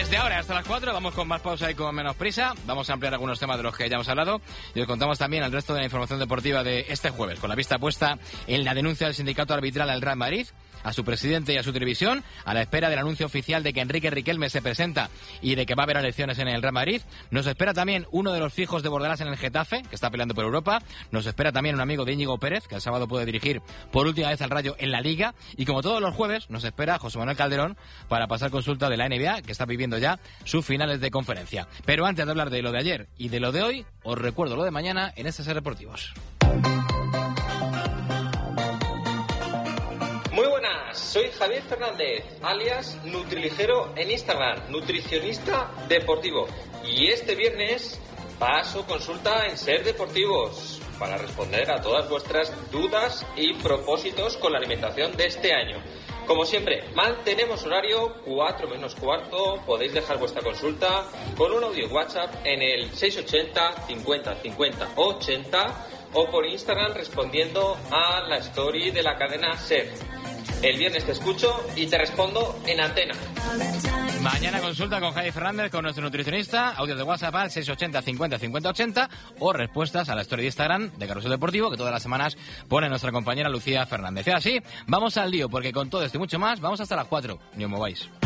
Desde ahora hasta las 4 vamos con más pausa y con menos prisa. Vamos a ampliar algunos temas de los que ya hemos hablado y os contamos también el resto de la información deportiva de este jueves, con la vista puesta en la denuncia del sindicato arbitral al Real Madrid, a su presidente y a su televisión, a la espera del anuncio oficial de que Enrique Riquelme se presenta y de que va a haber elecciones en el Real Madrid. Nos espera también uno de los fijos de Bordalás en el Getafe, que está peleando por Europa. Nos espera también un amigo de Íñigo Pérez, que el sábado puede dirigir por última vez al Rayo en la Liga. Y como todos los jueves, nos espera José Manuel Calderón para pasar consulta de la NBA, que está viviendo ya sus finales de conferencia. Pero antes de hablar de lo de ayer y de lo de hoy, os recuerdo lo de mañana en SS Deportivos. Muy buenas, soy Javier Fernández, alias Nutriligero en Instagram, nutricionista deportivo. Y este viernes paso consulta en Ser Deportivos para responder a todas vuestras dudas y propósitos con la alimentación de este año. Como siempre, mantenemos horario 4 menos cuarto, podéis dejar vuestra consulta con un audio WhatsApp en el 680 50 50 80 o por Instagram respondiendo a la story de la cadena SER. El viernes te escucho y te respondo en antena. Mañana consulta con Javi Fernández, con nuestro nutricionista, audio de WhatsApp al 680 50 50 80 o respuestas a la story de Instagram de Carrusel Deportivo que todas las semanas pone nuestra compañera Lucía Fernández. Y así, vamos al lío, porque con todo esto y mucho más, vamos hasta las 4. Ni os mováis.